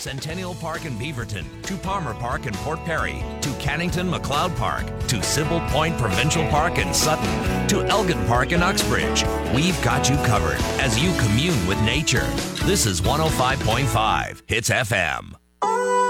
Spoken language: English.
Centennial Park in Beaverton, to Palmer Park in Port Perry, to Cannington McLeod Park, to Sybil Point Provincial Park in Sutton, to Elgin Park in Uxbridge. We've got you covered as you commune with nature. This is 105.5 Hits FM.